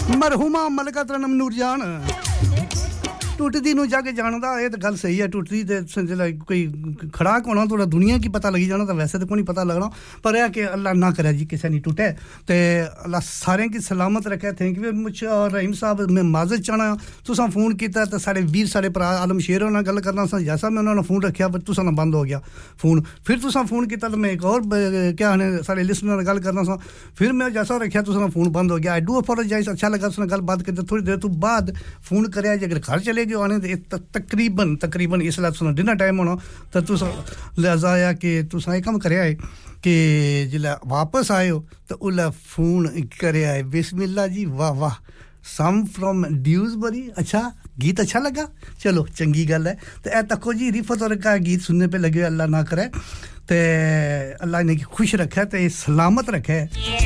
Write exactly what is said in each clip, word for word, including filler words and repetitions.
मरहुमा मलका तरनम नूरजान टूटदी नु जाके जानदा ए ते गल सही है टूटदी ते जेला कोई खड़ाक होना थोड़ा दुनिया की पता लगी जाना तो वैसे तो कोई नहीं पता लगना पर है कि अल्लाह ना करे जी किसी नहीं टूटे ते अल्लाह सारे की सलामत रखे थैंक यू मुझ और रहीम साहब मैं माजरत चाहना तुसा फोन कीता ते सारे वीर सारे भरा आलम शेर होना गल करना सा जैसा मैं उन्होंने फोन रखया पर तुसा ना बंद हो गया फोन फिर तुसा फोन कीता तो मैं एक और क्या है सारे लिसनर गल करना सा फिर मैं जैसा रखया तुसा फोन बंद हो गया आई डू अपोलोजाइज अच्छा लगा तुसा गल बात करते थोड़ी देर तो बाद फोन करया जे अगर घर चले गए आने तकरीबन तकरीबन इसला सुना डिनर टाइम होना तो तुसा लिहाजा आया कि तुसा एक काम करया है कि जिला वापस आयो तो उला फोन करया है बिस्मिल्लाह जी वाह वाह सम फ्रॉम ड्यूसबरी अच्छा गीत अच्छा लगा चलो चंगी गल है तो ए तको जी रिफत और का गीत सुनने पे लगे अल्लाह ना करे ते अल्लाह ने खुश रखे ते सलामत रखे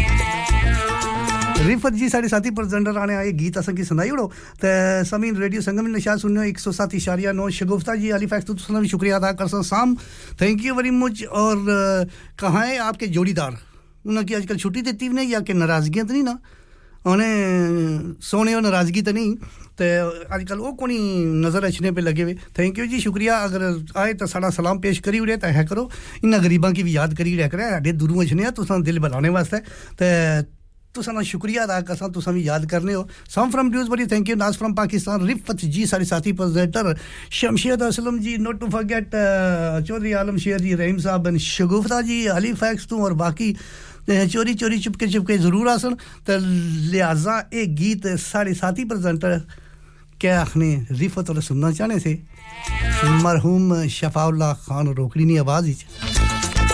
रिफत जी साढ़े साथी प्रेजेंटर आने आए गीत असन की सुनाई उड़ो ते समीन रेडियो संगम में नशा सुनने एक सौ सात इशारिया नौ शगुफ्ता जी हलीफैक्स तो तुसना भी शुक्रिया अदा कर साम थैंक यू वेरी मच और कहां है आपके जोड़ीदार उन्होंने आजकल छुट्टी देती नहीं या कि नाराजगियां तो नहीं ना उन्हें सोने और नाराजगी तो नहीं तो आजकल वो कोनी नजर रखने पे लगे हुए थैंक यू जी शुक्रिया अगर आए तो साड़ा सलाम पेश करी उड़े तो है करो इन गरीबां की भी याद करी रह करे साडे दूरों अछने तुसा दिल बनाने वास्ते ते तुसा ना शुक्रिया अदा करसा तुसा भी याद करने हो सम फ्रॉम ड्यूसबरी थैंक यू नाज फ्रॉम पाकिस्तान रिफत जी सारे साथी presenter Shamshed Aslam ji not to forget Chaudhary आलम शेर जी रहीम साहब एंड शगुफ्ता जी हलीफैक्स तो और बाकी चोरी चोरी चुपके चुपके जरूर आसन तो लिहाजा एक गीत सारे साथी प्रेजेंटर क्या आखने रिफत और सुनना चाहने से मरहूम शफाउल्लाह खान रोकड़ी नी आवाज ही